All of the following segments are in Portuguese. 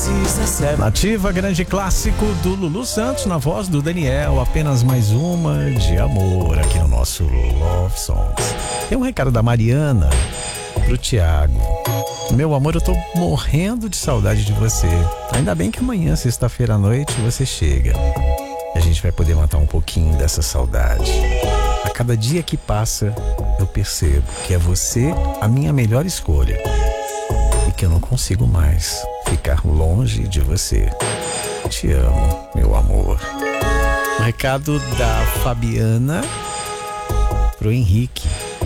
Nativa, grande clássico do Lulu Santos, na voz do Daniel. Apenas mais uma de amor aqui no nosso Love Songs. Tem um recado da Mariana pro Thiago. Meu amor, eu tô morrendo de saudade de você. Ainda bem que amanhã, sexta-feira à noite, você chega. E a gente vai poder matar um pouquinho dessa saudade. A cada dia que passa, eu percebo que é você a minha melhor escolha. E que eu não consigo mais ficar longe de você. Te amo, meu amor. Um recado da Fabiana pro Henrique.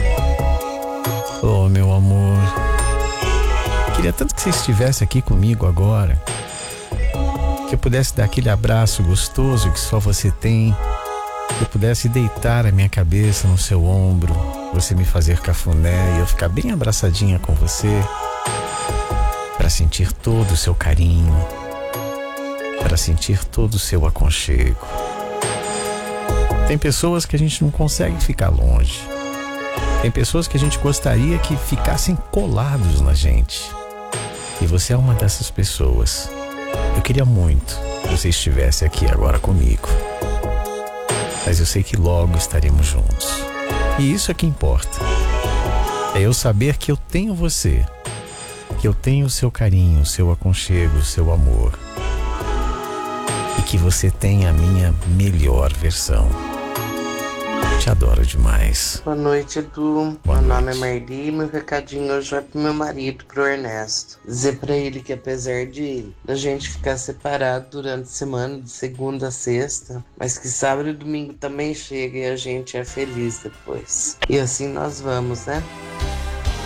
Oh, meu amor. Queria tanto que você estivesse aqui comigo agora. Que eu pudesse dar aquele abraço gostoso que só você tem. Que eu pudesse deitar a minha cabeça no seu ombro. Você me fazer cafuné e eu ficar bem abraçadinha com você. Para sentir todo o seu carinho, para sentir todo o seu aconchego. Tem pessoas que a gente não consegue ficar longe. Tem pessoas que a gente gostaria que ficassem colados na gente. E você é uma dessas pessoas. Eu queria muito que você estivesse aqui agora comigo. Mas eu sei que logo estaremos juntos. E isso é que importa. É eu saber que eu tenho você. Que eu tenho o seu carinho, o seu aconchego, o seu amor. E que você tem a minha melhor versão. Te adoro demais. Boa noite, Edu. Meu nome é Marli e meu recadinho hoje vai pro meu marido, pro Ernesto. Dizer pra ele que apesar de a gente ficar separado durante a semana, de segunda a sexta, mas que sábado e domingo também chega e a gente é feliz depois. E assim nós vamos, né?